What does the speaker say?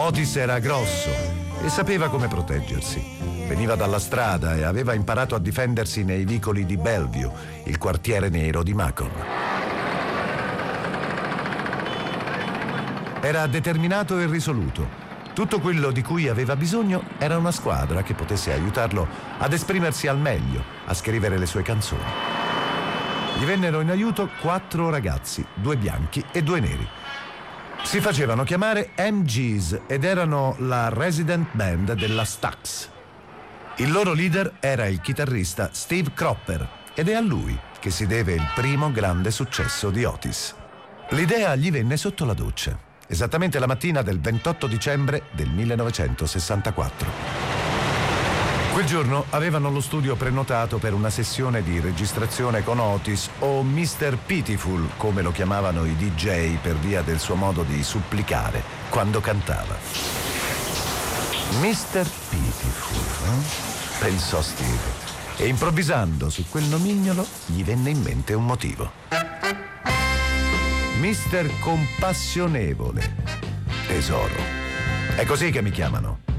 Otis era grosso e sapeva come proteggersi. Veniva dalla strada e aveva imparato a difendersi nei vicoli di Bellevue, il quartiere nero di Macon. Era determinato e risoluto. Tutto quello di cui aveva bisogno era una squadra che potesse aiutarlo ad esprimersi al meglio, a scrivere le sue canzoni. Gli vennero in aiuto 4 ragazzi, 2 bianchi e 2 neri. Si facevano chiamare MGs ed erano la resident band della Stax. Il loro leader era il chitarrista Steve Cropper ed è a lui che si deve il primo grande successo di Otis. L'idea gli venne sotto la doccia, esattamente la mattina del 28 dicembre del 1964. Quel giorno avevano lo studio prenotato per una sessione di registrazione con Otis, o Mr. Pitiful, come lo chiamavano i DJ per via del suo modo di supplicare quando cantava. Mr. Pitiful, pensò Steve, e improvvisando su quel nomignolo gli venne in mente un motivo. Mr. Compassionevole, tesoro. È così che mi chiamano.